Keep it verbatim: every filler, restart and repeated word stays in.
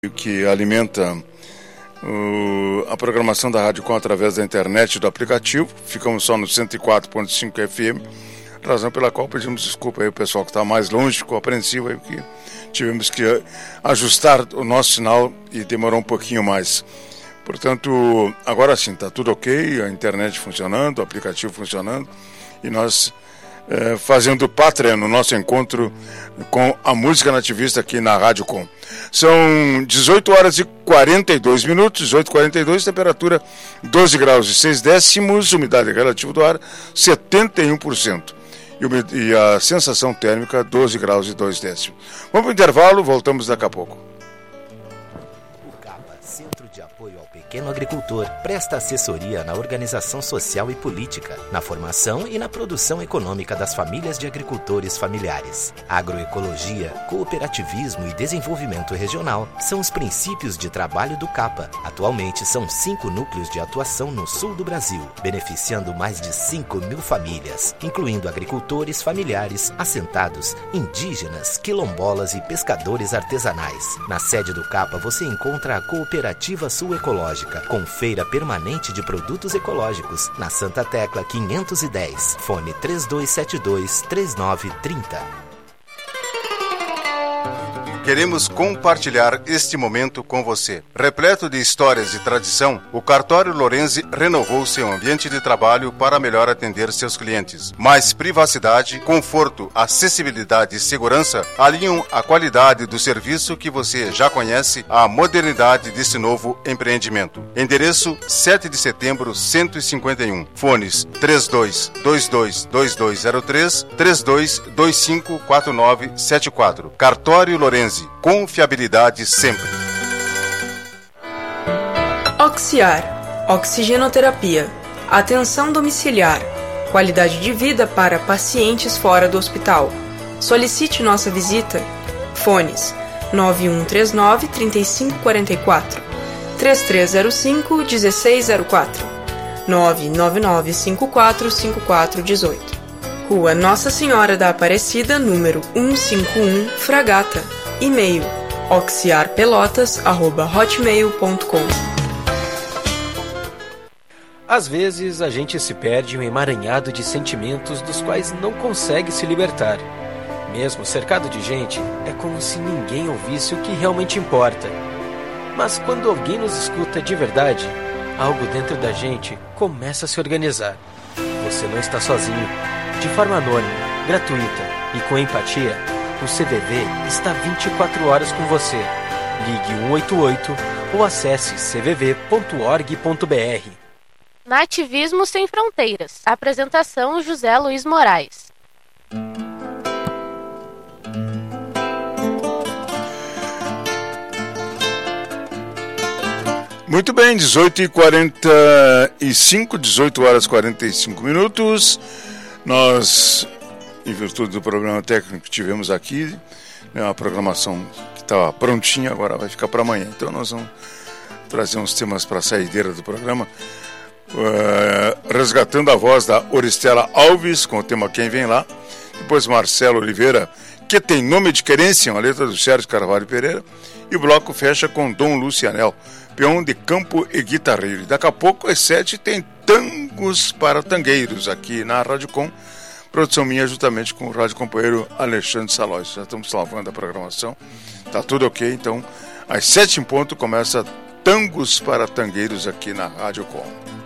que alimenta uh, a programação da Rádio Com através da internet e do aplicativo. Ficamos só no cento e quatro ponto cinco F M, razão pela qual pedimos desculpa aí o pessoal que está mais longe, ficou apreensivo aí, porque tivemos que ajustar o nosso sinal e demorou um pouquinho mais. Portanto, agora sim, está tudo ok, a internet funcionando, o aplicativo funcionando, e nós eh, fazendo pátria no nosso encontro com a música nativista aqui na Rádio Com. São dezoito horas e quarenta e dois minutos, dezoito e quarenta e dois, temperatura doze graus e seis décimos, umidade relativa do ar setenta e um por cento. E a sensação térmica doze graus e dois décimos. Vamos para o intervalo, voltamos daqui a pouco. Pequeno agricultor presta assessoria na organização social e política, na formação e na produção econômica das famílias de agricultores familiares. Agroecologia, cooperativismo e desenvolvimento regional são os princípios de trabalho do CAPA. Atualmente são cinco núcleos de atuação no sul do Brasil, beneficiando mais de cinco mil famílias, incluindo agricultores familiares, assentados, indígenas, quilombolas e pescadores artesanais. Na sede do CAPA você encontra a Cooperativa Sul Ecológica, com feira permanente de produtos ecológicos, na Santa Tecla quinhentos e dez, fone três dois sete dois, três nove três zero. Queremos compartilhar este momento com você. Repleto de histórias e tradição, o Cartório Lorenzi renovou seu ambiente de trabalho para melhor atender seus clientes. Mais privacidade, conforto, acessibilidade e segurança alinham a qualidade do serviço que você já conhece à modernidade desse novo empreendimento. Endereço sete de setembro, cento e cinquenta e um. Fones três dois dois dois, dois dois zero três, três dois dois cinco, quatro nove sete quatro. Cartório Lorenzi. Confiabilidade sempre. Oxiar, oxigenoterapia, atenção domiciliar, qualidade de vida para pacientes fora do hospital. Solicite nossa visita. Fones nove um três nove, três cinco quatro quatro, três três zero cinco, um seis zero quatro, nove nove nove cinco quatro cinco quatro um oito. Rua Nossa Senhora da Aparecida, número cento e cinquenta e um, Fragata. E-mail oxiarpelotas arroba hotmail ponto com. Às vezes a gente se perde em um emaranhado de sentimentos dos quais não consegue se libertar. Mesmo cercado de gente, é como se ninguém ouvisse o que realmente importa. Mas quando alguém nos escuta de verdade, algo dentro da gente começa a se organizar. Você não está sozinho. De forma anônima, gratuita e com empatia, o C V V está vinte e quatro horas com você. Ligue um oito oito ou acesse c v v ponto org ponto b r. Nativismo Sem Fronteiras. Apresentação José Luiz Moraes. Muito bem, dezoito e quarenta e cinco, dezoito horas e quarenta e cinco minutos. Nós, em virtude do problema técnico que tivemos aqui, né, a programação que estava prontinha agora vai ficar para amanhã. Então nós vamos trazer uns temas para a saideira do programa, uh, resgatando a voz da Oristela Alves com o tema Quem Vem Lá. Depois Marcelo Oliveira, Que Tem Nome de Querência, uma letra do Sérgio Carvalho Pereira. E o bloco fecha com Dom Lucianel, peão de campo e guitarreiro. E daqui a pouco às sete tem Tangos para Tangueiros aqui na Rádio Com. Produção minha juntamente com o rádio companheiro Alexandre Salóis. Já estamos salvando a programação. Tá tudo ok, então às sete em ponto começa Tangos para Tangueiros aqui na Rádio Com.